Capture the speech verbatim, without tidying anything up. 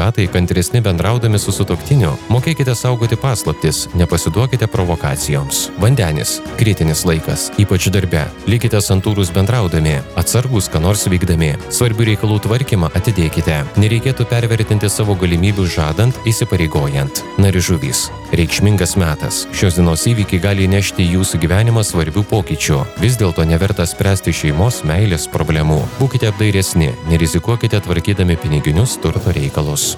sveikatai, kantresni bendraudami su sutuoktiniu. Mokėkite saugoti paslaptis, nepasiduokite provokacijoms. Vandenis. Kritinis laikas, ypač darbe. Likite santūrūs bendraudami, atsargus, ką nors veikdami. Svarbių reikalų tvarkymą atidėkite. Nereikėtų pervertinti savo galimybių žadant, įsipareigojant. Nari žuvys. Reikšmingas metas. Šios dienos įvykiai gali įnešti į jūsų gyvenimą svarbių pokyčių. Vis dėlto neverta spręsti šeimos meilės problemų. Būkite apdairesni, nerizikuokite tvarkydami piniginius turto reikalus.